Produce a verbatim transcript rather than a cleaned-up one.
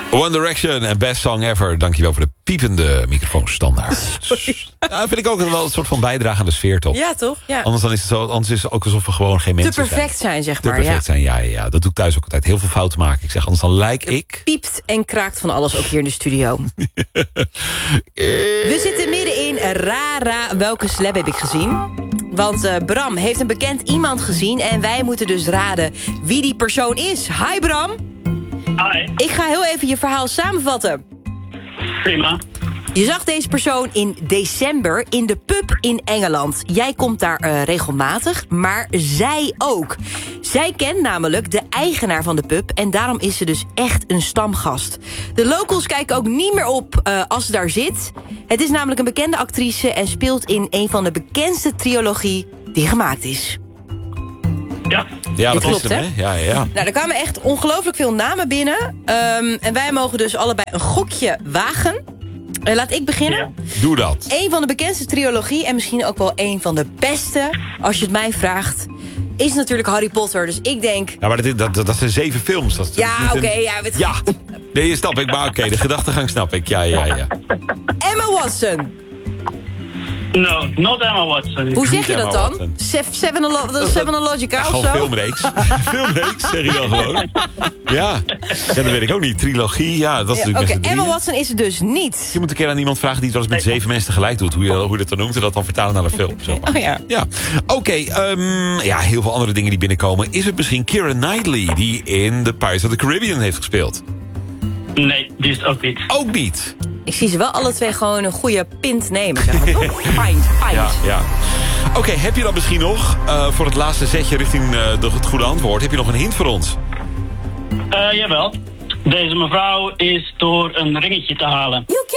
One Direction en Best Song Ever. Dankjewel voor de piepende microfoonstandaard. Ja, vind ik ook wel een soort van bijdrage aan de sfeer, toch? Ja, toch? Ja. Anders, dan is het zo, anders is het ook alsof we gewoon geen mensen zijn. Te perfect zijn, zeg maar. Te perfect ja. zijn, ja, ja, ja. Dat doe ik thuis ook altijd. Heel veel fouten maken. Ik zeg, anders dan lijk ik... Piept en kraakt van alles, ook hier in de studio. We zitten midden in Rara. Welke celeb heb ik gezien? Want uh, Bram heeft een bekend iemand gezien... en wij moeten dus raden wie die persoon is. Hi Bram. Hi. Ik ga heel even je verhaal samenvatten. Prima. Je zag deze persoon in december in de pub in Engeland. Jij komt daar uh, regelmatig, maar zij ook. Zij kent namelijk de eigenaar van de pub... en daarom is ze dus echt een stamgast. De locals kijken ook niet meer op uh, als ze daar zit. Het is namelijk een bekende actrice... en speelt in een van de bekendste trilogie die gemaakt is. Ja. Ja, dat klopt, is hem, hè? Ja, ja, ja. Nou, er kwamen echt ongelooflijk veel namen binnen. Um, en wij mogen dus allebei een gokje wagen... Uh, laat ik beginnen. Ja. Doe dat. Een van de bekendste trilogie en misschien ook wel een van de beste, als je het mij vraagt, is natuurlijk Harry Potter. Dus ik denk... Ja, maar dat, is- dat, dat, dat zijn zeven films. Dat is Ja, niet oké, een- ja. Het... Ja, nee, snap ik. Maar oké, okay, de gedachtegang snap ik. Ja, ja, ja. Emma Watson. No, not Emma Watson. Hoe zeg je Emma dat dan? Watson. Sev- Sevenolo- Sevenologica Ja, of gewoon zo? filmreeks. Filmreeks, zeg je dan gewoon. Ja. Ja, dat weet ik ook niet. Trilogie, ja, dat is Ja, natuurlijk Oké, best een Emma drie, hè? Watson is het dus niet. Je moet een keer aan iemand vragen die het wel eens met zeven mensen tegelijk doet. Hoe je, hoe je dat dan noemt en dat dan vertalen naar een film. Zo. Oh ja. Ja, oké. Okay, um, ja, heel veel andere dingen die binnenkomen. Is het misschien Keira Knightley die in The Pirates of the Caribbean heeft gespeeld? Nee, die is het ook niet. Ook niet. Ik zie ze wel alle twee gewoon een goede pint nemen. Zeg maar. Oh, pint, pint. Ja, ja. Oké, okay, heb je dan misschien nog, uh, voor het laatste setje richting uh, de, het goede antwoord... heb je nog een hint voor ons? Uh, jawel. Deze mevrouw is door een ringetje te halen.